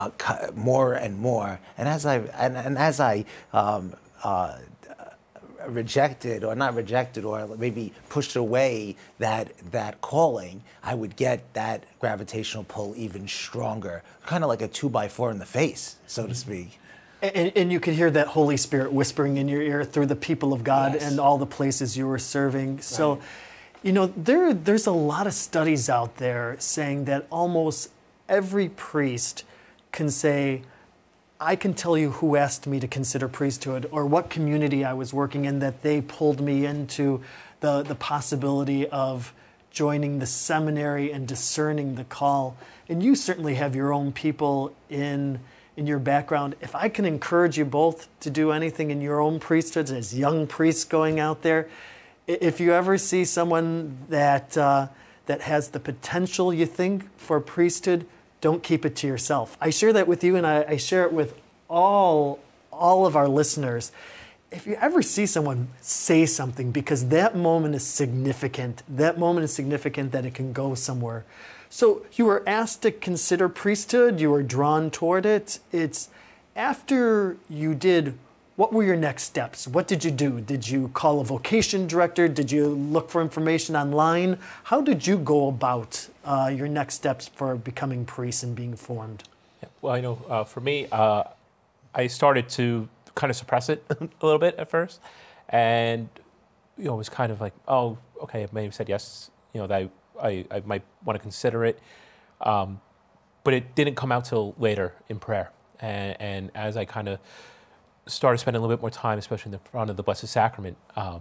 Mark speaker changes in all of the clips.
Speaker 1: more and more. And as I rejected, or not rejected, or maybe pushed away that calling, I would get that gravitational pull even stronger, kind of like a 2x4 in the face, so to speak.
Speaker 2: And you could hear that Holy Spirit whispering in your ear through the people of God,
Speaker 1: yes,
Speaker 2: and all the places you were serving. So, right. You know, there's a lot of studies out there saying that almost every priest can say, I can tell you who asked me to consider priesthood, or what community I was working in that they pulled me into the possibility of joining the seminary and discerning the call. And you certainly have your own people in your background. If I can encourage you both to do anything in your own priesthoods as young priests going out there, if you ever see someone that has the potential, you think, for priesthood, don't keep it to yourself. I share that with you, and I share it with all of our listeners. If you ever see someone, say something, because that moment is significant. That moment is significant that it can go somewhere. So you were asked to consider priesthood. You were drawn toward it. It's after you did. What were your next steps? What did you do? Did you call a vocation director? Did you look for information online? How did you go about your next steps for becoming priests and being formed?
Speaker 3: Yeah, well, I know for me, I started to kind of suppress it a little bit at first, and it was kind of like, oh, okay, I may have said yes, that I might want to consider it, but it didn't come out till later in prayer, and as I kind of started spending a little bit more time, especially in the front of the Blessed Sacrament,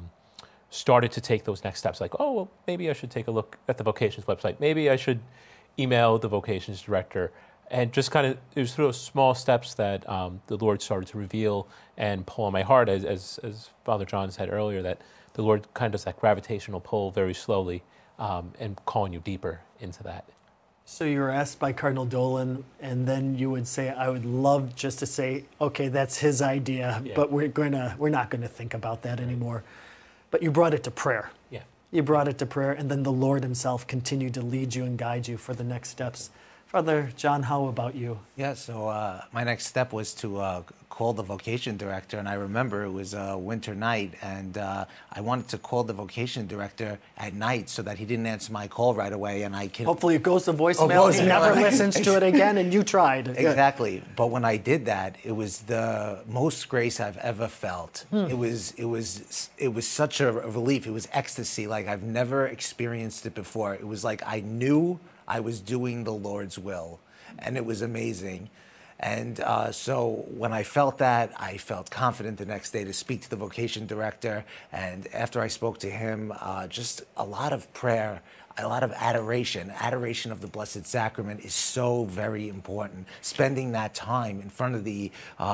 Speaker 3: started to take those next steps. Like, oh, well, maybe I should take a look at the vocations website. Maybe I should email the vocations director. And just kind of, it was through those small steps that the Lord started to reveal and pull on my heart, as Father John said earlier, that the Lord kind of does that gravitational pull very slowly and calling you deeper into that.
Speaker 2: So you were asked by Cardinal Dolan, and then you would say, I would love just to say, okay, that's his idea, yeah, but we're not going to think about that anymore. But you brought it to prayer.
Speaker 3: Yeah.
Speaker 2: You brought it to prayer, and then the Lord himself continued to lead you and guide you for the next steps. Father John, how about you?
Speaker 1: Yeah, so my next step was to call the vocation director, and I remember it was a winter night, and I wanted to call the vocation director at night so that he didn't answer my call right away, and I can...
Speaker 2: Hopefully it goes to voicemail, he never listens to it again, and you tried.
Speaker 1: Exactly, but when I did that, it was the most grace I've ever felt. It was such a relief. It was ecstasy, like I've never experienced it before. It was like I knew I was doing the Lord's will, and it was amazing. And so when I felt that, I felt confident the next day to speak to the vocation director. And after I spoke to him, just a lot of prayer, a lot of adoration. Adoration of the Blessed Sacrament is so very important. Spending that time in front of the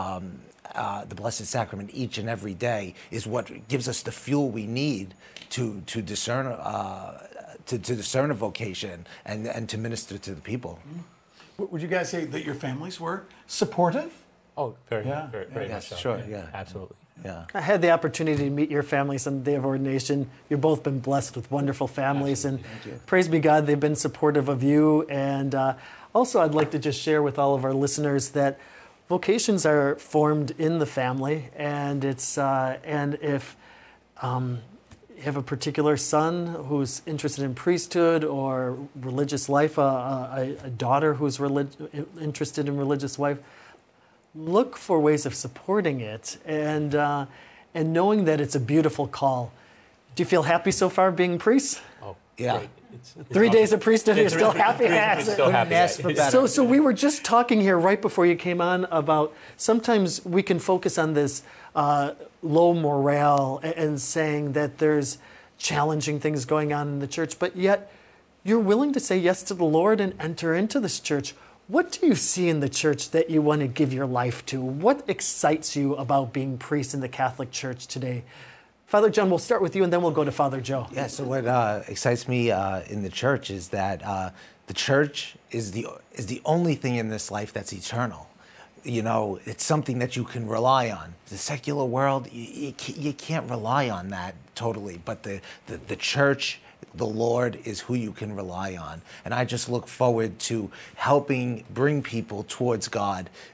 Speaker 1: Blessed Sacrament each and every day is what gives us the fuel we need to discern to discern a vocation and to minister to the people.
Speaker 4: Would you guys say that your families were supportive?
Speaker 3: Oh, very
Speaker 1: yes,
Speaker 3: much so.
Speaker 1: Sure, yeah.
Speaker 3: Absolutely.
Speaker 1: Yeah.
Speaker 2: I had the opportunity to meet your families on the day of ordination. You've both been blessed with wonderful families, and praise be God, they've been supportive of you. And also, I'd like to just share with all of our listeners that vocations are formed in the family, and it's and if you have a particular son who's interested in priesthood or religious life, a daughter who's interested in religious life, look for ways of supporting it and knowing that it's a beautiful call. Do you feel happy so far being priests?
Speaker 3: Oh,
Speaker 1: yeah.
Speaker 3: It's
Speaker 2: 3 days of priesthood, you're still happy?
Speaker 3: Still happy.
Speaker 2: So we were just talking here right before you came on about sometimes we can focus on this low morale and saying that there's challenging things going on in the church, but yet you're willing to say yes to the Lord and enter into this church. What do you see in the church that you want to give your life to? What excites you about being priest in the Catholic Church today? Father John, we'll start with you and then we'll go to Father Joe.
Speaker 1: Yeah, so what excites me in the church is that the church is the only thing in this life that's eternal. You know, it's something that you can rely on. The secular world, you can't rely on that totally, but the church the Lord is who you can rely on. And I just look forward to helping bring people towards God